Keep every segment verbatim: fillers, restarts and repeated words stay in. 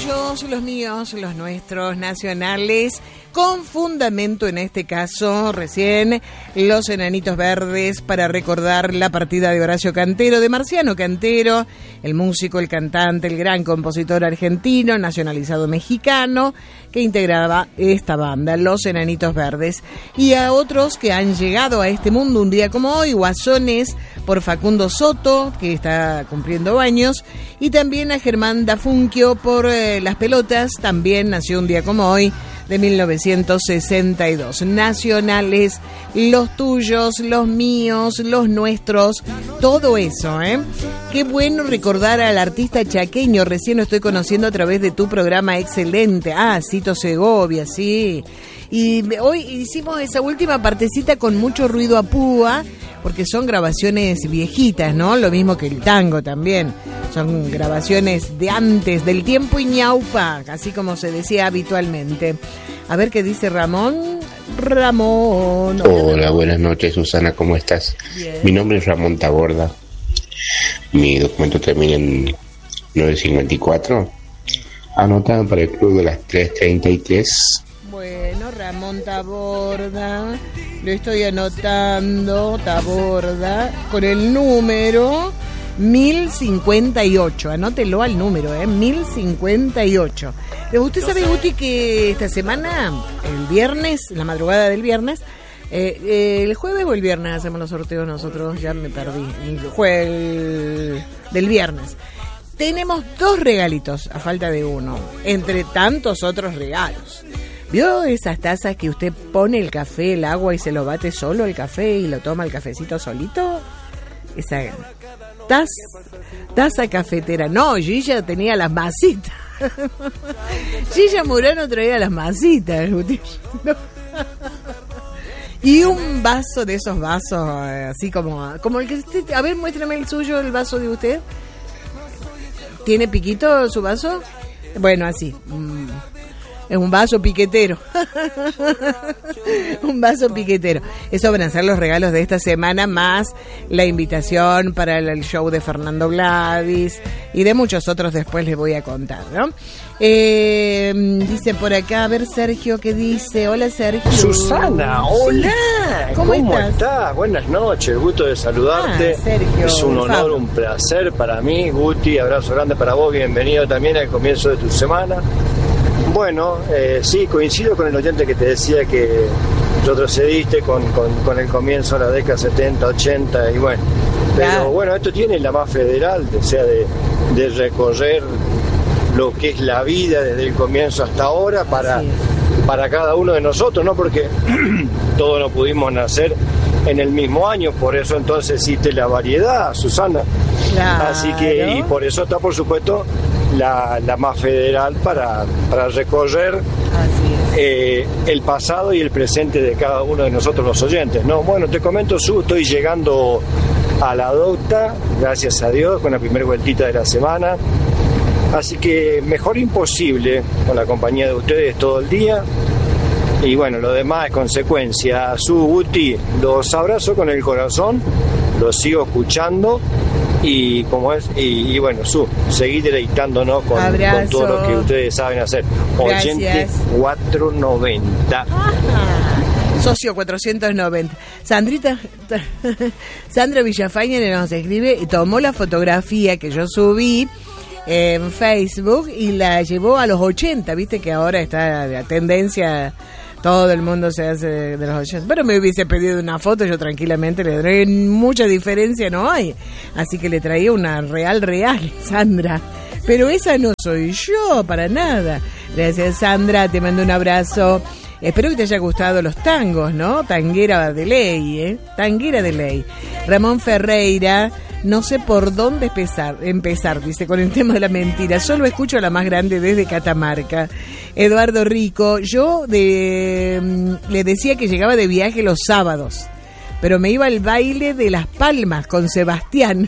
tuyos, los míos, los nuestros, nacionales, con fundamento en este caso, recién, Los Enanitos Verdes, para recordar la partida de Horacio Cantero, de Marciano Cantero, el músico, el cantante, el gran compositor argentino, nacionalizado mexicano, que integraba esta banda, Los Enanitos Verdes, y a otros que han llegado a este mundo un día como hoy, Guasones, por Facundo Soto, que está cumpliendo años, y también a Germán Dafunquio por eh, Las Pelotas, también nació un día como hoy, de mil novecientos sesenta y dos. Nacionales, los tuyos, los míos, los nuestros, todo eso, ¿eh? Qué bueno recordar al artista chaqueño, recién lo estoy conociendo a través de tu programa excelente. Ah, Cito Segovia, sí. Y hoy hicimos esa última partecita con mucho ruido a púa, porque son grabaciones viejitas, ¿no? Lo mismo que el tango también. Son grabaciones de antes, del tiempo y ñaupa, así como se decía habitualmente. A ver qué dice Ramón. Ramón. Hola, buenas noches, Susana, ¿cómo estás? Bien. Mi nombre es Ramón Taborda. Mi documento termina en nueve cincuenta y cuatro. Anotado para el club de las tres treinta y tres. Bueno, Ramón Taborda, lo estoy anotando, Taborda, con el número mil cincuenta y ocho, anótelo al número, eh, mil cincuenta y ocho. ¿Usted sabe, Guti, que esta semana, el viernes, la madrugada del viernes, eh, eh, el jueves o el viernes hacemos los sorteos nosotros? Ya me perdí, el jueves del viernes. Tenemos dos regalitos, a falta de uno, entre tantos otros regalos. ¿Vio esas tazas que usted pone el café, el agua y se lo bate solo el café y lo toma el cafecito solito? Esa taza, taza cafetera. No, Gilla tenía las masitas. Gilla Murano traía las masitas. No. Y un vaso de esos vasos, así como, como el que usted... A ver, muéstrame el suyo, el vaso de usted. ¿Tiene piquito su vaso? Bueno, así. Mm. Es un vaso piquetero. Un vaso piquetero. Eso van a ser los regalos de esta semana, más la invitación para el show de Fernando Gladys y de muchos otros después les voy a contar, ¿no? Eh, dice por acá, a ver Sergio, ¿qué dice? Hola Sergio. Susana, hola. ¿Cómo, ¿Cómo estás? estás? Buenas noches, gusto de saludarte. Ah, Sergio, es un honor, Fabio. un placer para mí, Guti. Abrazo grande para vos, bienvenido también al comienzo de tu semana. Bueno, eh, sí, coincido con el oyente que te decía que retrocediste con, con, con el comienzo de la década setenta, ochenta y bueno. Pero Claro. bueno, esto tiene la más federal, o sea, de, de recorrer lo que es la vida desde el comienzo hasta ahora para, Sí. para cada uno de nosotros, ¿no? Porque todos no pudimos nacer en el mismo año, por eso entonces existe la variedad, Susana. Claro. Así que, y por eso está, por supuesto, la, la más federal para, para recorrer Así es. eh, el pasado y el presente de cada uno de nosotros los oyentes, ¿no? Bueno, te comento, Su, estoy llegando a la docta, gracias a Dios, con la primera vueltita de la semana. Así que mejor imposible con la compañía de ustedes todo el día. Y bueno, lo demás es consecuencia. Su, Guti, los abrazo con el corazón, los sigo escuchando. Y como es, y, y bueno, Su, seguí deleitándonos con, con todo lo que ustedes saben hacer. Gracias. ochenta y cuatro noventa. Ajá. Socio cuatrocientos noventa. Sandrita, Sandra Villafaña nos escribe y tomó la fotografía que yo subí en Facebook y la llevó a los ochenta, viste que ahora está la tendencia, todo el mundo se hace de los ochenta, pero me hubiese pedido una foto, yo tranquilamente le doy, mucha diferencia no hay, así que le traía una real real, Sandra, pero esa no soy yo para nada. Gracias Sandra, te mando un abrazo. Espero que te haya gustado los tangos, ¿no? Tanguera de ley, ¿eh? Tanguera de ley. Ramón Ferreira, no sé por dónde empezar, empezar, dice, con el tema de la mentira. Solo escucho a la más grande desde Catamarca. Eduardo Rico, yo de, le decía que llegaba de viaje los sábados, pero me iba al baile de Las Palmas con Sebastián.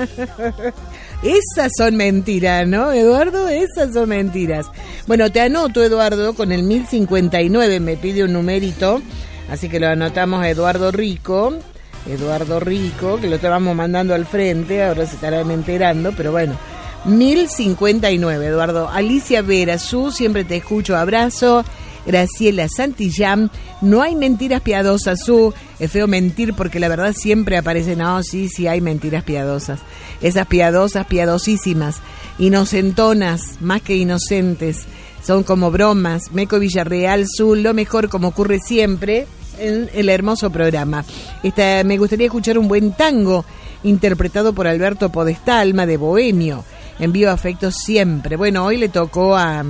Esas son mentiras, ¿no, Eduardo? Esas son mentiras. Bueno, te anoto, Eduardo, con el mil cincuenta y nueve, me pide un numerito, así que lo anotamos a Eduardo Rico. Eduardo Rico, que lo estábamos mandando al frente, ahora se estarán enterando, pero bueno, mil cincuenta y nueve, Eduardo. Alicia Vera, Su, siempre te escucho, abrazo. Graciela Santillán, no hay mentiras piadosas, Su. Es feo mentir porque la verdad siempre aparece. No, sí, sí hay mentiras piadosas. Esas piadosas, piadosísimas, inocentonas, más que inocentes. Son como bromas. Meco Villarreal, Su, lo mejor como ocurre siempre en el hermoso programa. Esta, me gustaría escuchar un buen tango interpretado por Alberto Podestalma de Bohemio. Envío afectos siempre. Bueno, hoy le tocó a...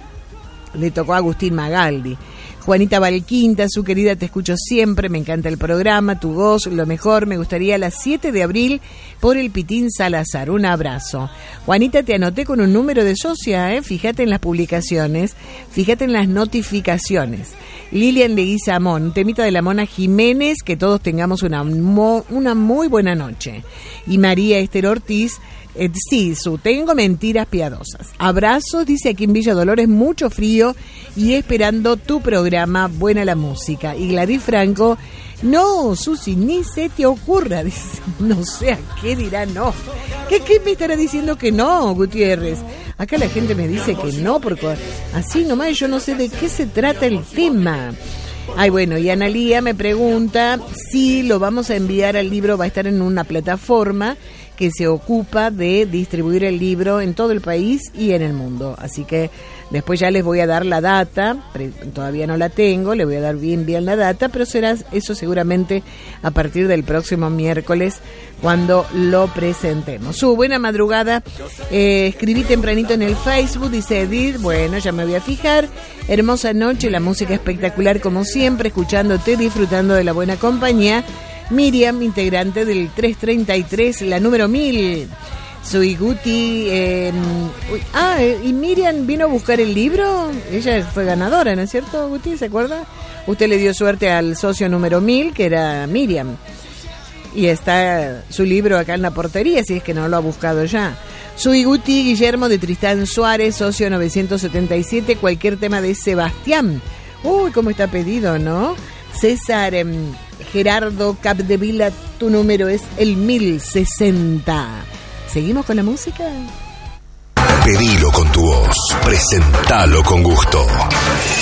Le tocó a Agustín Magaldi. Juanita Valquinta, Su querida, te escucho siempre, me encanta el programa, tu voz, lo mejor, me gustaría a las siete de abril por el Pitín Salazar, un abrazo. Juanita, te anoté con un número de socia, ¿eh? Fíjate en las publicaciones, fíjate en las notificaciones. Lilian Leguizamón, temita de la Mona Jiménez, que todos tengamos una, mo, una muy buena noche. Y María Esther Ortiz, Eh, sí, Su, tengo mentiras piadosas. Abrazos, dice aquí en Villa Dolores, mucho frío y esperando tu programa, buena la música. Y Gladys Franco, no, Susi, ni se te ocurra, dice, no sé a qué dirá no. ¿Qué, qué me estará diciendo que no, Gutiérrez? Acá la gente me dice que no, porque así nomás yo no sé de qué se trata el tema. Ay, bueno, y Analía me pregunta si lo vamos a enviar al libro, va a estar en una plataforma que se ocupa de distribuir el libro en todo el país y en el mundo. Así que después ya les voy a dar la data, todavía no la tengo, le voy a dar bien bien la data, pero será eso seguramente a partir del próximo miércoles cuando lo presentemos. Su buena madrugada, eh, escribí tempranito en el Facebook, dice Edith, bueno, ya me voy a fijar, hermosa noche, la música espectacular como siempre, escuchándote, disfrutando de la buena compañía. Miriam, integrante del trescientos treinta y tres, la número mil. Soy Guti. Eh, uy, ah, y Miriam vino a buscar el libro. Ella fue ganadora, ¿no es cierto, Guti? ¿Se acuerda? Usted le dio suerte al socio número mil, que era Miriam. Y está su libro acá en la portería, si es que no lo ha buscado ya. Soy Guti, Guillermo de Tristán Suárez, socio novecientos setenta y siete. Cualquier tema de Sebastián. Uy, cómo está pedido, ¿no? César... Eh, Gerardo Capdevila, tu número es el mil sesenta. ¿Seguimos con la música? Pedilo con tu voz, presentalo con gusto.